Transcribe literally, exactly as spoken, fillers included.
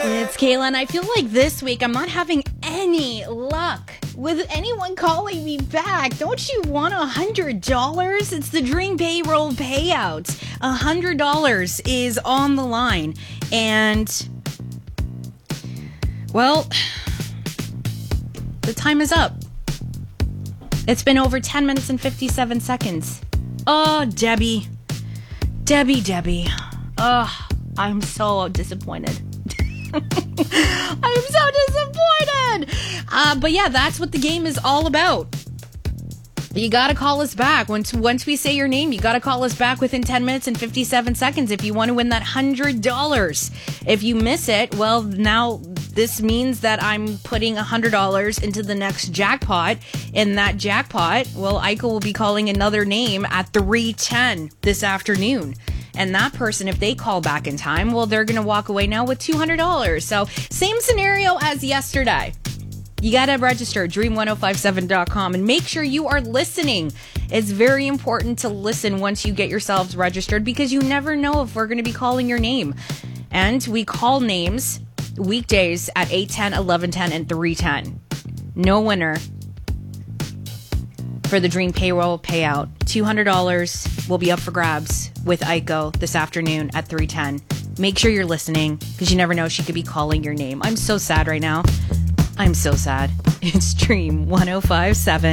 It's Kayla, and I feel like this week I'm not having any luck with anyone calling me back. Don't you want a hundred dollars? It's the Dream Payroll payout. A hundred dollars is on the line, and well, the time is up. It's been over ten minutes and fifty-seven seconds. Oh, Debbie, Debbie, Debbie. Oh, I'm so disappointed. I'm so disappointed. Uh, but yeah, that's what the game is all about. You got to call us back. Once once we say your name, you got to call us back within ten minutes and fifty-seven seconds if you want to win that one hundred dollars. If you miss it, well, now this means that I'm putting one hundred dollars into the next jackpot. In that jackpot, well, Aiko will be calling another name at three ten this afternoon. And that person, if they call back in time, well, they're going to walk away now with two hundred dollars. So same scenario as yesterday. You got to register dream ten fifty-seven dot com and make sure you are listening. It's very important to listen once you get yourselves registered because you never know if we're going to be calling your name. And we call names weekdays at eight ten, eleven ten, and three ten. No winner for the Dream Payroll payout. two hundred dollars will be up for grabs with Aiko this afternoon at three ten. Make sure you're listening because you never know, she could be calling your name. I'm so sad right now. I'm so sad. It's Dream ten fifty-seven.